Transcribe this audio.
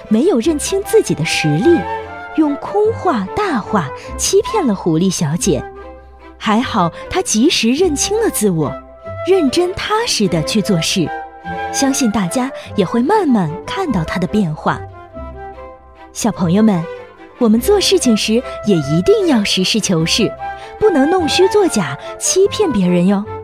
没有认清自己的实力，用空话大话欺骗了狐狸小姐。还好她及时认清了自我，认真踏实地去做事，相信大家也会慢慢看到她的变化。小朋友们，我们做事情时也一定要实事求是，不能弄虚作假，欺骗别人哟。